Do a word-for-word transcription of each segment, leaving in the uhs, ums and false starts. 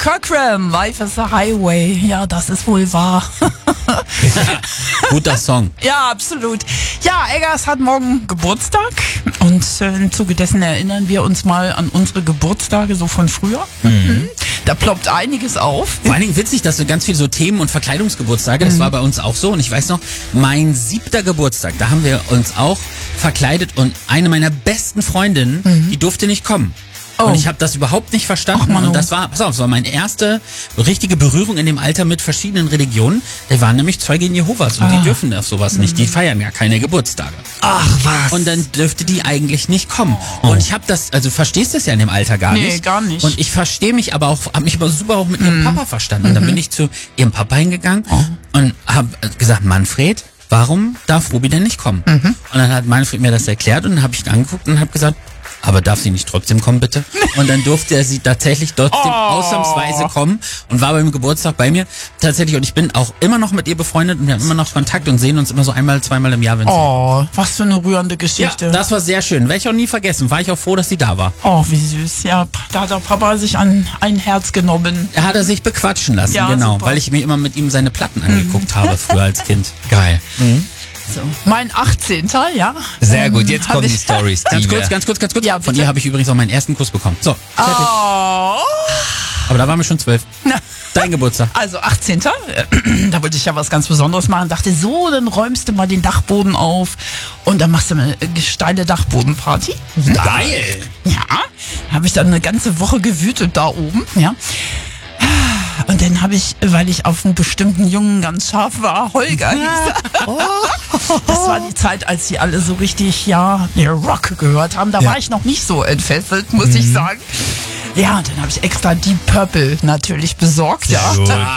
Cochran, Life is a Highway. Ja, das ist wohl wahr. Guter Song. Ja, absolut. Ja, Eggers hat morgen Geburtstag und äh, im Zuge dessen erinnern wir uns mal an unsere Geburtstage so von früher. Mhm. Da ploppt einiges auf. Vor allen Dingen witzig, dass wir ganz viel so Themen- und Verkleidungsgeburtstage, das mhm. war bei uns auch so. Und ich weiß noch, mein siebter Geburtstag, da haben wir uns auch verkleidet und eine meiner besten Freundinnen, mhm. die durfte nicht kommen. Oh. Und ich habe das überhaupt nicht verstanden. Ach, Mann, oh. Und das war, pass auf, das war meine erste richtige Berührung in dem Alter mit verschiedenen Religionen. Die waren nämlich Zeugen Jehovas und ah. die dürfen das sowas nicht. Die feiern ja keine Geburtstage. Ach was. Und dann dürfte die eigentlich nicht kommen. Oh. Und ich habe das, also verstehst das ja in dem Alter gar nee, nicht. Nee, gar nicht. Und ich verstehe mich aber auch, habe mich aber super auch mit ihrem mm. Papa verstanden. Und dann bin ich zu ihrem Papa hingegangen oh. und habe gesagt, Manfred, warum darf Ruby denn nicht kommen? Mhm. Und dann hat Manfred mir das erklärt und dann habe ich ihn angeguckt und habe gesagt, aber darf sie nicht trotzdem kommen, bitte? Und dann durfte er sie tatsächlich trotzdem oh. ausnahmsweise kommen und war beim Geburtstag bei mir tatsächlich. Und ich bin auch immer noch mit ihr befreundet und wir haben immer noch Kontakt und sehen uns immer so einmal, zweimal im Jahr. Wenn oh, sie was für eine rührende Geschichte. Ja, das war sehr schön. Werde ich auch nie vergessen. War ich auch froh, dass sie da war. Oh, wie süß. Ja, da hat der Papa sich an ein Herz genommen. Er hat er sich bequatschen lassen, ja, genau. Super. Weil ich mir immer mit ihm seine Platten angeguckt mhm. habe früher als Kind. Geil. Mhm. So. Mein achtzehnter Ja. Sehr gut, jetzt kommen die Storys. Ganz kurz, ganz kurz, ganz kurz. Ja, von ihr habe ich übrigens auch meinen ersten Kuss bekommen. So, fertig. Oh. Aber da waren wir schon zwölf. Na. Dein Geburtstag. Also achtzehnter Da wollte ich ja was ganz Besonderes machen. Dachte so, dann räumst du mal den Dachboden auf und dann machst du eine steile Dachbodenparty. Geil. Ja. Habe ich dann eine ganze Woche gewütet da oben. Ja. Und dann habe ich, weil ich auf einen bestimmten Jungen ganz scharf war, Holger hieß er. Das war die Zeit, als sie alle so richtig, ja, Rock gehört haben. Da ja. war ich noch nicht so entfesselt, muss mhm. ich sagen. Ja, und dann habe ich extra Deep Purple natürlich besorgt. Ja.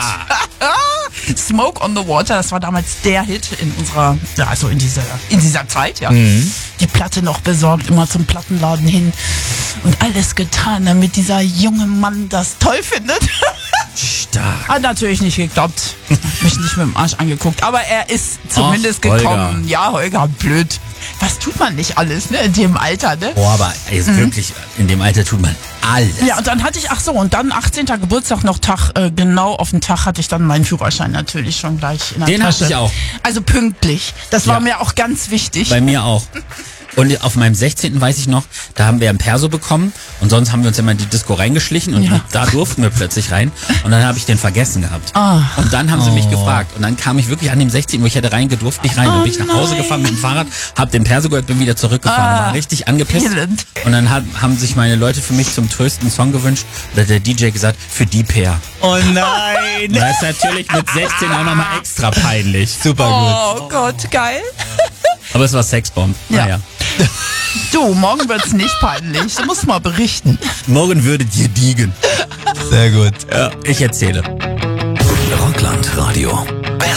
Smoke on the Water, das war damals der Hit in unserer, ja, also in dieser, in dieser Zeit, ja. Mhm. Die Platte noch besorgt, immer zum Plattenladen hin und alles getan, damit dieser junge Mann das toll findet. Stark. Hat natürlich nicht geklappt. Mich nicht mit dem Arsch angeguckt. Aber er ist zumindest Ach, gekommen. Holger. Ja, Holger, blöd. Was tut man nicht alles, ne? In dem Alter, ne? Boah, aber also mhm. wirklich, in dem Alter tut man alles. Ja, und dann hatte ich, ach so, und dann achtzehnter Geburtstag noch Tag, äh, genau auf den Tag hatte ich dann meinen Führerschein natürlich schon gleich in der Den Tasche. hatte ich auch. Also pünktlich. Das war ja. mir auch ganz wichtig. Bei mir auch. Und auf meinem sechzehnten weiß ich noch, da haben wir ein Perso bekommen und sonst haben wir uns immer in die Disco reingeschlichen und ja. da durften wir plötzlich rein und dann habe ich den vergessen gehabt. Oh. Und dann haben sie oh. mich gefragt und dann kam ich wirklich an dem sechzehnten wo ich hätte rein gedurft, nicht rein. Oh, dann bin ich nach Hause nein. gefahren mit dem Fahrrad, hab den Perso gehört, bin wieder zurückgefahren, ah. war richtig angepisst. Elend. Und dann hat, haben sich meine Leute für mich zum Trösten einen Song gewünscht und hat der D J gesagt, für die Pair. Oh nein! Das ist natürlich mit sechzehn auch nochmal extra peinlich. Super oh, gut. Oh Gott, geil. Aber es war Sexbomb. Ja. Naja. Du, morgen wird's nicht peinlich. Du musst mal berichten. Morgen würdet ihr diegen. Sehr gut. Ja, ich erzähle. Rockland Radio.